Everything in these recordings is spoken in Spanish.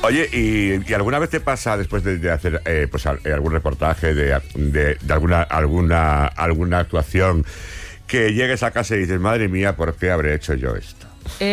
Oye, ¿y alguna vez te pasa, después de hacer algún reportaje de alguna actuación, que llegues a casa y dices, madre mía, ¿por qué habré hecho yo esto?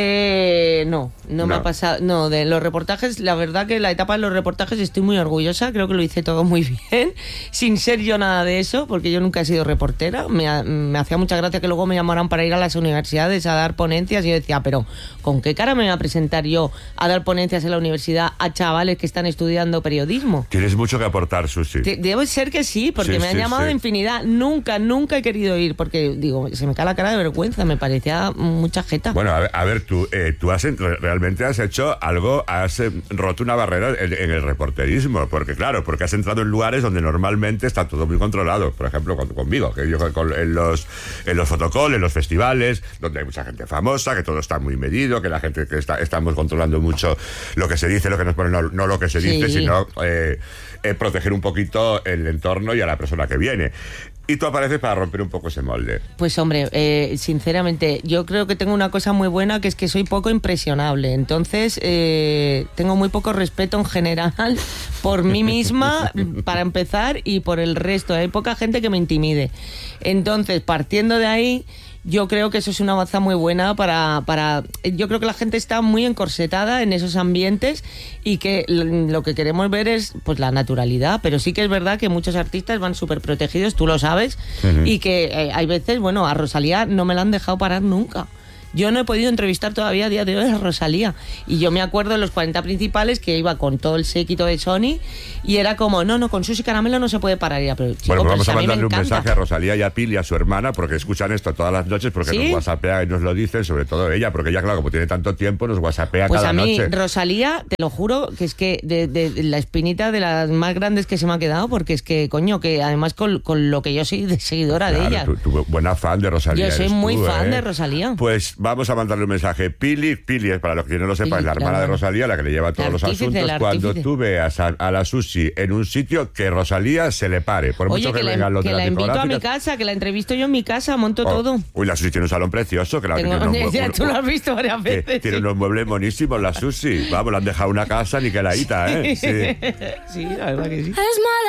No me ha pasado. No, de los reportajes, la verdad que la etapa de los reportajes estoy muy orgullosa. Creo que lo hice todo muy bien, sin ser yo nada de eso, porque yo nunca he sido reportera. Me hacía mucha gracia que luego me llamaran para ir a las universidades a dar ponencias, y yo decía, pero ¿con qué cara me voy a presentar yo a dar ponencias en la universidad a chavales que están estudiando periodismo? Tienes mucho que aportar, Susi. Debe ser que sí, porque me han llamado de infinidad. Nunca he querido ir, porque digo, se me cae la cara de vergüenza, me parecía mucha jeta. Bueno, a ver, tú realmente has hecho algo, has roto una barrera en el reporterismo, porque has entrado en lugares donde normalmente está todo muy controlado. Por ejemplo, conmigo, que yo en los fotocalls, en los festivales, donde hay mucha gente famosa, que todo está muy medido, que la gente estamos controlando mucho lo que se dice, lo que nos pone, no lo que se dice, sino proteger un poquito el entorno y a la persona que viene. Y tú apareces para romper un poco ese molde. Pues hombre, sinceramente, yo creo que tengo una cosa muy buena, que es que soy poco impresionable. Entonces, tengo muy poco respeto en general por mí misma, para empezar, y por el resto. Hay poca gente que me intimide. Entonces, partiendo de ahí, yo creo que eso es una baza muy buena para... Yo creo que la gente está muy encorsetada en esos ambientes, y que lo que queremos ver es pues la naturalidad, pero sí que es verdad que muchos artistas van súper protegidos, tú lo sabes, y que hay veces, bueno, a Rosalía no me la han dejado parar nunca. Yo no he podido entrevistar todavía a día de hoy a Rosalía. Y yo me acuerdo en los 40 principales que iba con todo el séquito de Sony, y era como, no, con Susi Caramelo no se puede parar. Ya, pero, chico, bueno, pues vamos a a mandarle un encanta. mensaje a Rosalía y a Pili, a su hermana, porque escuchan esto todas las noches, porque nos whatsappea y nos lo dice, sobre todo ella, porque ella, claro, como tiene tanto tiempo, nos whatsappea pues cada noche. Pues a mí, Rosalía, te lo juro, que es que de la espinita de las más grandes que se me ha quedado, porque es que, coño, que además con lo que yo soy de seguidora de ella. Tú buena fan de Rosalía. Yo soy muy fan de Rosalía. Pues vamos a mandarle un mensaje. Pili es, para los que no lo sepan, es la hermana de Rosalía, la que le lleva todos los asuntos. Cuando tú veas a la Susi en un sitio, que Rosalía se le pare, por mucho que vengan los de la las invito a mi discográficas. casa, que la entrevisto yo en mi casa, monto todo. Uy, la Susi tiene un salón precioso, que tú lo has visto varias veces. Tiene unos muebles monísimos, la Susi. Vamos, le han dejado una casa niqueladita, ¿eh? Sí, la verdad que sí.